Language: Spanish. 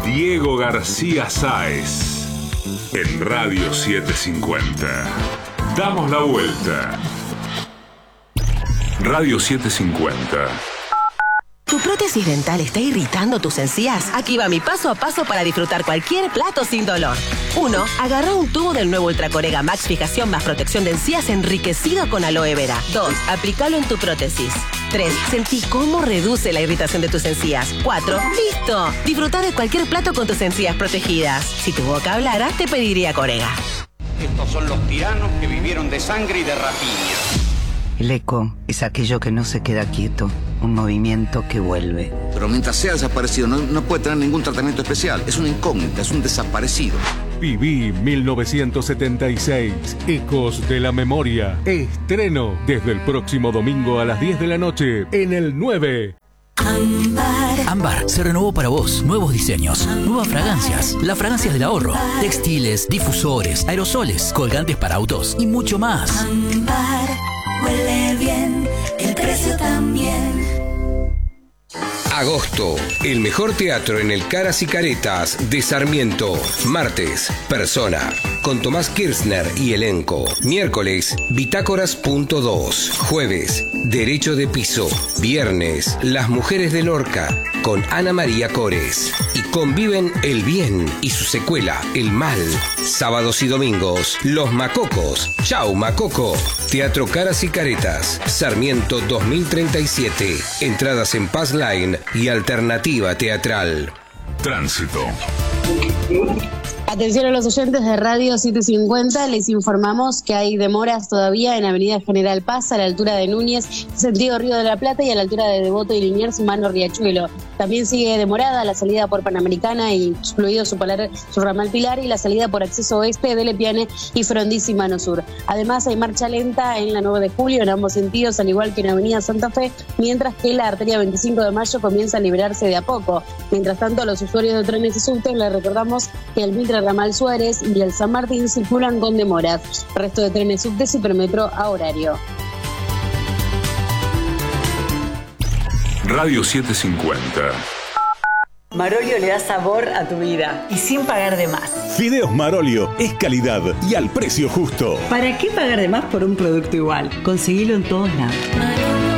Diego García Sáez en Radio 750. Damos la vuelta. Radio 750. ¿Tu prótesis dental está irritando tus encías? Aquí va mi paso a paso para disfrutar cualquier plato sin dolor. 1. Agarra un tubo del nuevo Ultracorega Max Fijación más protección de encías enriquecido con aloe vera. 2. Aplícalo en tu prótesis. 3. Sentí cómo reduce la irritación de tus encías. 4. ¡Listo! Disfruta de cualquier plato con tus encías protegidas. Si tu boca hablara, te pediría Corega. Estos son los tiranos que vivieron de sangre y de rapiña. El eco es aquello que no se queda quieto, un movimiento que vuelve. Pero mientras sea desaparecido no puede tener ningún tratamiento especial. Es una incógnita, es un desaparecido. Viví 1976, Ecos de la Memoria. Estreno desde el próximo domingo a las 10 de la noche en el 9. Ámbar se renovó para vos. Nuevos diseños, nuevas fragancias, las fragancias del ahorro, textiles, difusores, aerosoles, colgantes para autos y mucho más. Ámbar, huele bien, el precio también. Agosto, el mejor teatro en el Caras y Caretas de Sarmiento. Martes, Persona, con Tomás Kirchner y elenco. Miércoles, Bitácoras.2. Jueves, Derecho de Piso. Viernes, Las Mujeres de Lorca, con Ana María Cores. Y conviven el bien y su secuela, el mal. Sábados y domingos, Los Macocos. Chau, Macoco. Teatro Caras y Caretas, Sarmiento 2037. Entradas en Pass Line y Alternativa Teatral. Tránsito. Atención a los oyentes de Radio 750, les informamos que hay demoras todavía en Avenida General Paz a la altura de Núñez, sentido Río de la Plata, y a la altura de Devoto y Liniers, mano Riachuelo. También sigue demorada la salida por Panamericana, incluido su ramal Pilar, y la salida por acceso oeste de Lepiane y Frondizi, mano sur. Además hay marcha lenta en la 9 de julio en ambos sentidos, al igual que en Avenida Santa Fe, mientras que la arteria 25 de mayo comienza a liberarse de a poco. Mientras tanto, a los usuarios de trenes y subtes les recordamos que el Mitre Ramal Suárez y el San Martín circulan con demoras. Resto de trenes, subtes y Premetro a horario. Radio 750. Marolio le da sabor a tu vida y sin pagar de más. Fideos Marolio es calidad y al precio justo. ¿Para qué pagar de más por un producto igual? Conseguilo en todos lados.